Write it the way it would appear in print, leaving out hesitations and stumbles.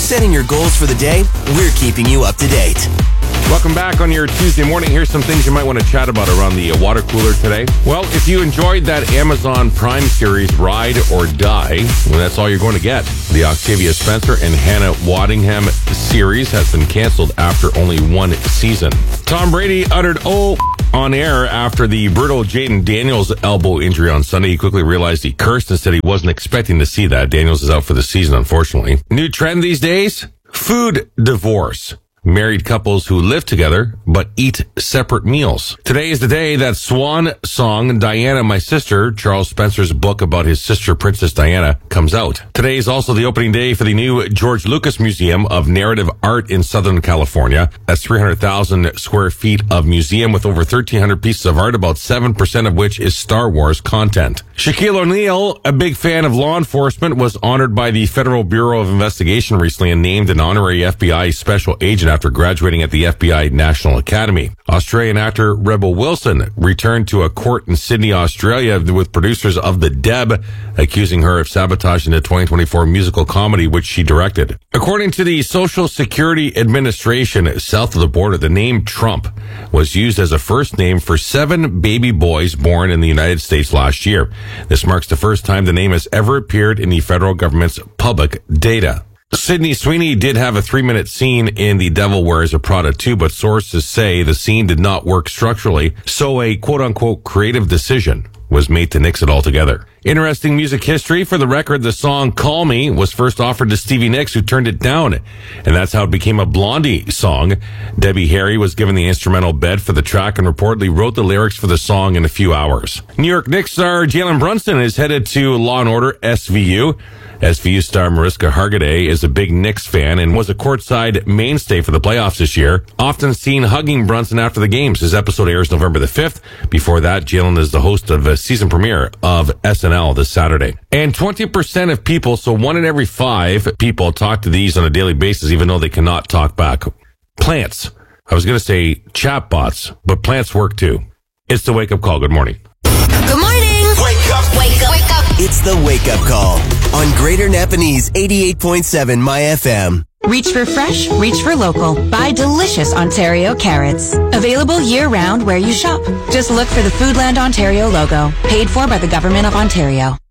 setting your goals for the day, we're keeping you up to date. Welcome back on your Tuesday morning. Here's some things you might want to chat about around the water cooler today. Well, if you enjoyed that Amazon Prime series, Ride or Die, well, that's all you're going to get. The Octavia Spencer and Hannah Waddingham series has been canceled after only one season. Tom Brady uttered on air after the brutal Jayden Daniels elbow injury on Sunday. He quickly realized he cursed and said he wasn't expecting to see that. Daniels is out for the season, unfortunately. New trend these days? Food divorce. Married couples who live together but eat separate meals. Today is the day that swan song Diana, My Sister, Charles Spencer's book about his sister Princess Diana, comes out. Today is also the opening day for the new George Lucas Museum of Narrative Art in Southern California. That's 300,000 square feet of museum with over 1,300 pieces of art, about 7% of which is Star Wars content. Shaquille O'Neal, a big fan of law enforcement, was honored by the Federal Bureau of Investigation recently and named an honorary FBI special agent after graduating at the FBI National Academy. Australian actor Rebel Wilson returned to a court in Sydney, Australia with producers of The Deb, accusing her of sabotaging the 2024 musical comedy which she directed. According to the Social Security Administration south of the border, the name Trump was used as a first name for 7 baby boys born in the United States last year. This marks the first time the name has ever appeared in the federal government's public data. Sydney Sweeney did have a 3-minute scene in The Devil Wears a Prada 2, but sources say the scene did not work structurally, so a quote-unquote creative decision was made to nix it altogether. Interesting music history. For the record, the song Call Me was first offered to Stevie Nicks, who turned it down, and that's how it became a Blondie song. Debbie Harry was given the instrumental bed for the track and reportedly wrote the lyrics for the song in a few hours. New York Knicks star Jalen Brunson is headed to Law & Order SVU. SVU star Mariska Hargitay is a big Knicks fan and was a courtside mainstay for the playoffs this year, often seen hugging Brunson after the games. His episode airs November the 5th. Before that, Jalen is the host of a season premiere of SNL this Saturday. And 20% of people, so 1 in every 5 people, talk to these on a daily basis, even though they cannot talk back. Plants. I was going to say chatbots, but plants work too. It's the wake-up call. Good morning. Good morning. Wake up. Wake up. Wake up. It's the wake-up call on Greater Napanese 88.7 My FM. Reach for fresh, reach for local. Buy delicious Ontario carrots. Available year-round where you shop. Just look for the Foodland Ontario logo. Paid for by the Government of Ontario.